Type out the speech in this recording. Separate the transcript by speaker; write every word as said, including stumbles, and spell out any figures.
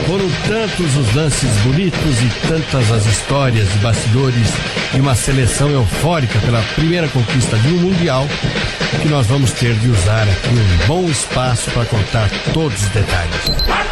Speaker 1: Foram tantos os lances bonitos e tantas as histórias de bastidores e uma seleção eufórica pela primeira conquista de um Mundial que nós vamos ter de usar aqui um bom espaço para contar todos os detalhes.